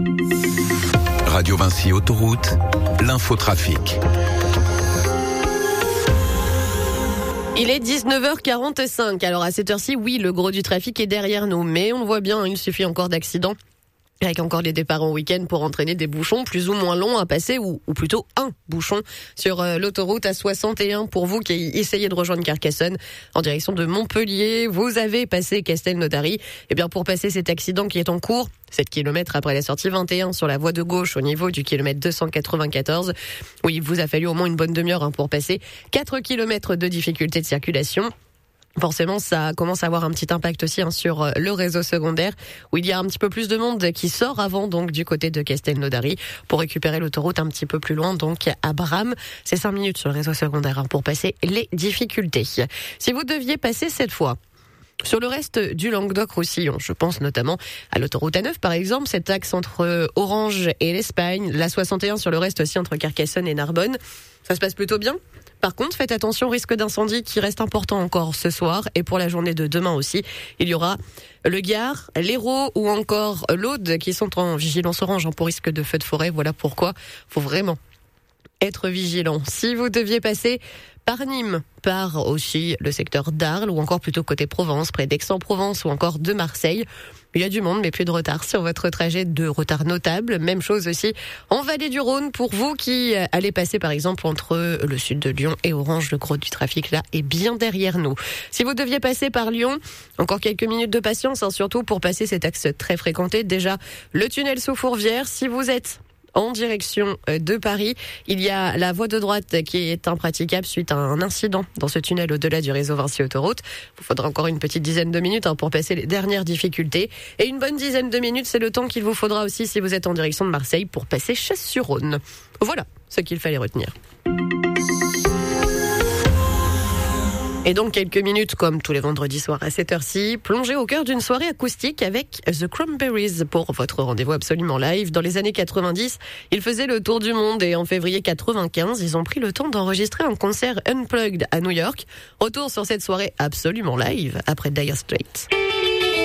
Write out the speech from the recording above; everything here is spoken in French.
Radio Vinci Autoroute, l'infotrafic. Il est 19h45. Alors à cette heure-ci, oui, le gros du trafic est derrière nous. Mais on le voit bien, il suffit encore d'accidents. Avec encore les départs en week-end pour entraîner des bouchons plus ou moins longs à passer, ou plutôt un bouchon sur l'autoroute A61 pour vous qui essayez de rejoindre Carcassonne en direction de Montpellier. Vous avez passé Castelnaudary. Eh bien, pour passer cet accident qui est en cours, 7 km après la sortie 21 sur la voie de gauche au niveau du kilomètre 294. Oui, il vous a fallu au moins une bonne demi-heure pour passer 4 km de difficulté de circulation. Forcément, ça commence à avoir un petit impact aussi sur le réseau secondaire où il y a un petit peu plus de monde qui sort avant donc du côté de Castelnaudary pour récupérer l'autoroute un petit peu plus loin donc à Bram. C'est 5 minutes sur le réseau secondaire pour passer les difficultés. Si vous deviez passer cette fois sur le reste du Languedoc-Roussillon, je pense notamment à l'autoroute A9 par exemple, cet axe entre Orange et l'Espagne, la 61 sur le reste aussi entre Carcassonne et Narbonne, ça se passe plutôt bien. Par contre, faites attention au risque d'incendie qui reste important encore ce soir et pour la journée de demain aussi. Il y aura le Gard, l'Hérault ou encore l'Aude qui sont en vigilance orange pour risque de feu de forêt. Voilà pourquoi faut vraiment être vigilant. Si vous deviez passer par Nîmes, par aussi le secteur d'Arles ou encore plutôt côté Provence, près d'Aix-en-Provence ou encore de Marseille, il y a du monde mais plus de retard sur votre trajet, de retard notable. Même chose aussi en Vallée du Rhône pour vous qui allez passer par exemple entre le sud de Lyon et Orange. Le gros du trafic là est bien derrière nous. Si vous deviez passer par Lyon, encore quelques minutes de patience surtout pour passer cet axe très fréquenté. Déjà le tunnel sous Fourvière. Si vous êtes en direction de Paris, il y a la voie de droite qui est impraticable suite à un incident dans ce tunnel au-delà du réseau Vinci Autoroute. Il vous faudra encore une petite dizaine de minutes pour passer les dernières difficultés. Et une bonne dizaine de minutes, c'est le temps qu'il vous faudra aussi si vous êtes en direction de Marseille pour passer Chasse-sur-Rhône. Voilà ce qu'il fallait retenir. Et donc quelques minutes, comme tous les vendredis soirs à cette heure-ci, plongez au cœur d'une soirée acoustique avec The Cranberries pour votre rendez-vous absolument live. Dans les années 90, ils faisaient le tour du monde et en février 95, ils ont pris le temps d'enregistrer un concert Unplugged à New York. Retour sur cette soirée absolument live après Dire Straits.